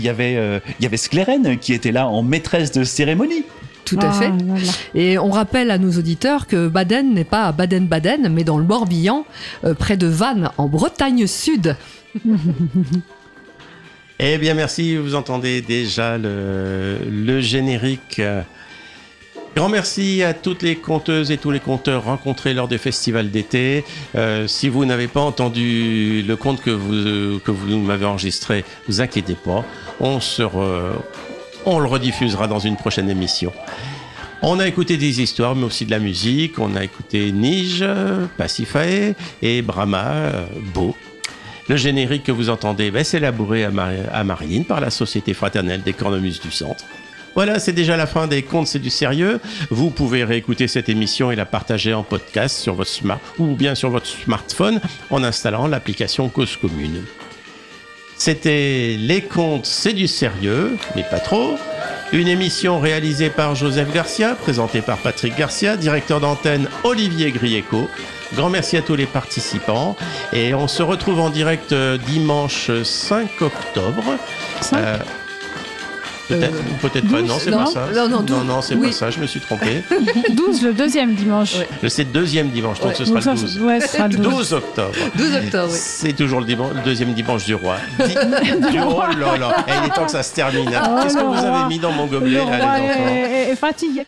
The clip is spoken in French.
Il y avait Sclérène qui était là en maîtresse de cérémonie. Tout à fait. Voilà. Et on rappelle à nos auditeurs que Baden n'est pas à Baden-Baden, mais dans le Morbihan, près de Vannes, en Bretagne Sud. Eh bien, merci. Vous entendez déjà le générique. Grand merci à toutes les conteuses et tous les conteurs rencontrés lors des festivals d'été. Si vous n'avez pas entendu le conte que vous m'avez enregistré, vous inquiétez pas. On le rediffusera dans une prochaine émission. On a écouté des histoires, mais aussi de la musique. On a écouté Nige, Pasiphae et Brahma, Beau. Le générique que vous entendez, c'est élaboré à Mariline par la Société fraternelle des cornemuses du Centre. Voilà, c'est déjà la fin des Contes, c'est du sérieux. Vous pouvez réécouter cette émission et la partager en podcast sur votre ou bien sur votre smartphone en installant l'application Cause Commune. C'était Les Contes, c'est du sérieux, mais pas trop. Une émission réalisée par Joseph Garcia, présentée par Patrick Garcia, directeur d'antenne Olivier Grieco. Grand merci à tous les participants. Et on se retrouve en direct dimanche 5 octobre. Peut-être pas, non, c'est pas ça. Non, c'est pas ça, je me suis trompé. 12, le deuxième dimanche. Ouais. C'est le deuxième dimanche, donc ce sera le 12. Ouais, ce sera le 12 octobre. 12 octobre, oui. C'est toujours le deuxième dimanche du roi. Oh là là, il est temps que ça se termine. Qu'est-ce que vous avez mis dans mon gobelet, là, les enfants ? Est fatigué.